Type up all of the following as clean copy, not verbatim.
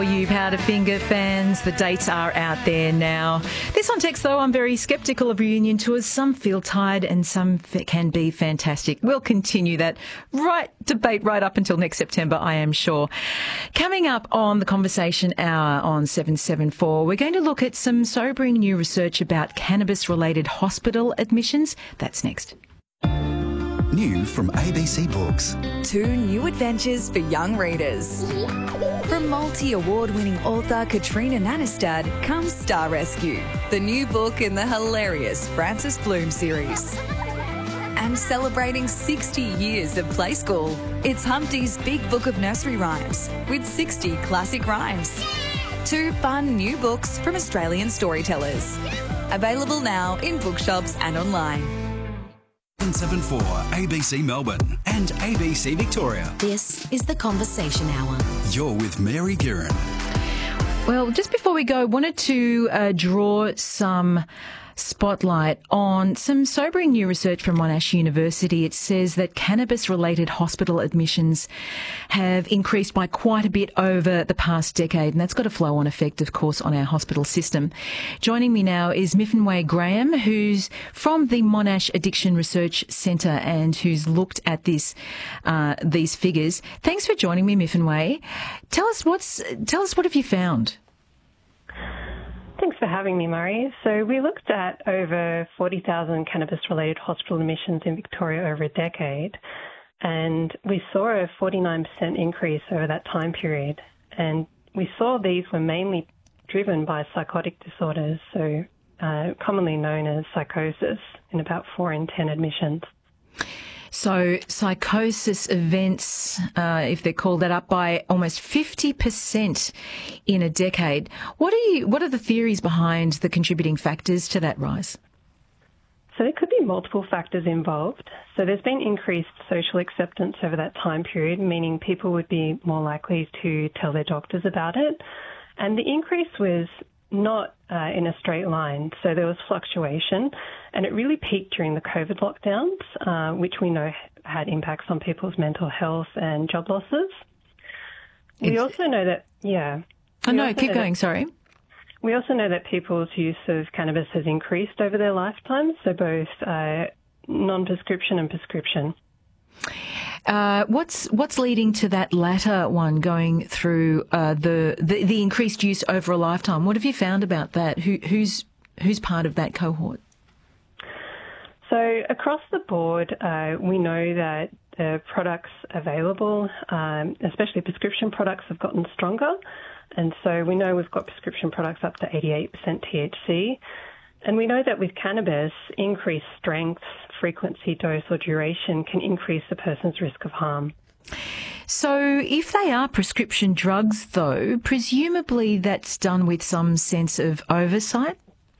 You Powderfinger fans, the dates are out there now. This on text, though, I'm very sceptical of reunion tours. Some feel tired and some can be fantastic. We'll continue that debate right up until next September, I am sure. Coming up on the Conversation Hour on 774, we're going to look at some sobering new research about cannabis-related hospital admissions. That's next. New from ABC Books. 2 new adventures for young readers. From multi-award-winning author Katrina Nanestad comes Star Rescue, the new book in the hilarious Frances Bloom series. And celebrating 60 years of Play School, it's Humpty's Big Book of Nursery Rhymes with 60 classic rhymes. 2 fun new books from Australian storytellers. Available now in bookshops and online. 774 ABC Melbourne and ABC Victoria. This is the Conversation Hour. You're with Mary Guerin. Well, just before we go, I wanted to draw some spotlight on some sobering new research from Monash University. It says that cannabis-related hospital admissions have increased by quite a bit over the past decade, and that's got a flow-on effect, of course, on our hospital system. Joining me now is Myfanwy Graham, who's from the Monash Addiction Research Centre and who's looked at these figures. Thanks for joining me, Myfanwy. Tell us what have you found? Thanks for having me, Murray. So we looked at over 40,000 cannabis-related hospital admissions in Victoria over a decade, and we saw a 49% increase over that time period. And we saw these were mainly driven by psychotic disorders, so commonly known as psychosis, in about 4 in 10 admissions. So psychosis events, if they're called that, up by almost 50% in a decade. What are the theories behind the contributing factors to that rise? So there could be multiple factors involved. So there's been increased social acceptance over that time period, meaning people would be more likely to tell their doctors about it. And the increase was not in a straight line. So there was fluctuation, and it really peaked during the COVID lockdowns, which we know had impacts on people's mental health and job losses. We also know that, keep going, sorry. We also know that people's use of cannabis has increased over their lifetime, so both non-prescription and prescription. What's leading to that latter one, going through the increased use over a lifetime? What have you found about that? Who's part of that cohort? So across the board, we know that the products available, especially prescription products, have gotten stronger. And so we know we've got prescription products up to 88% THC. And we know that with cannabis, increased strength, frequency, dose or duration can increase the person's risk of harm. So if they are prescription drugs, though, presumably that's done with some sense of oversight?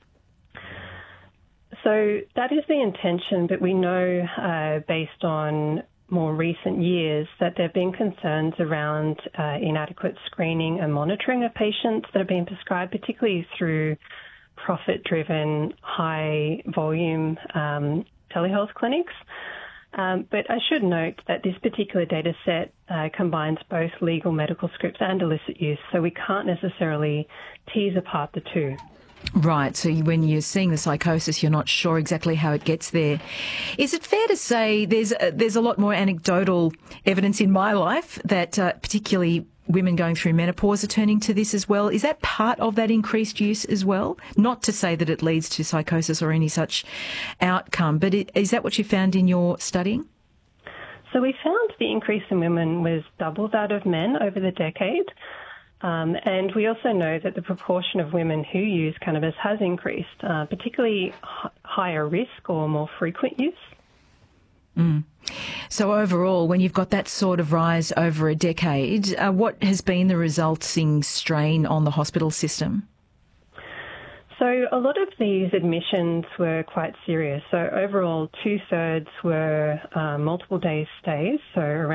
So that is the intention, but we know based on more recent years that there have been concerns around inadequate screening and monitoring of patients that have been prescribed, particularly through profit-driven, high-volume telehealth clinics. But I should note that this particular data set combines both legal medical scripts and illicit use, so we can't necessarily tease apart the two. Right, so when you're seeing the psychosis, you're not sure exactly how it gets there. Is it fair to say there's a lot more anecdotal evidence in my life that particularly women going through menopause are turning to this as well? Is that part of that increased use as well? Not to say that it leads to psychosis or any such outcome, but is that what you found in your studying? So we found the increase in women was double that of men over the decade. And we also know that the proportion of women who use cannabis has increased, particularly higher risk or more frequent use. Mm. So overall, when you've got that sort of rise over a decade, what has been the resulting strain on the hospital system? So a lot of these admissions were quite serious. So overall, 2/3 were multiple day stays, so around